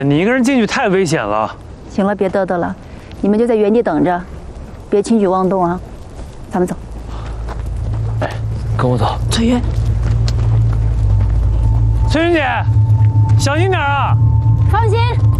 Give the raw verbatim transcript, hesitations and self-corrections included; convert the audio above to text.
你一个人进去太危险了。 行了，别嘚嘚了，你们就在原地等着，别轻举妄动啊！咱们走。 哎，跟我走。 翠云， 翠云姐，小心点啊！ 放心。